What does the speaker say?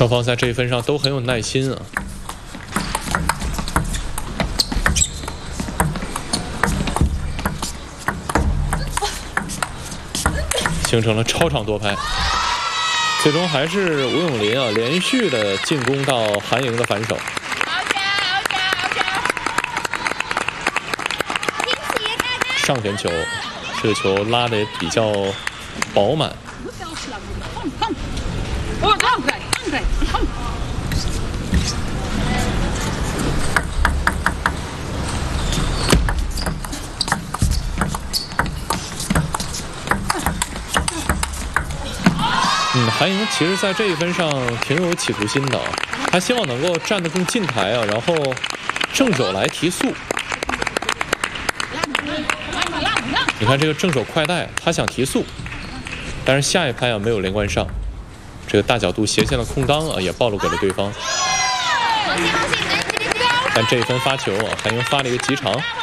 双方在这一分上都很有耐心啊，形成了超长夺拍。最终还是吴永林啊连续的进攻到韩莹的反手。上旋球，这个球拉得比较饱满。韩莹其实在这一分上挺有企图心的，他希望能够站得更近台啊，然后正手来提速。你看这个正手快带，他想提速，但是下一拍啊没有连贯上，这个大角度斜线的空当啊也暴露给了对方。但这一分发球啊，韩莹发了一个极长。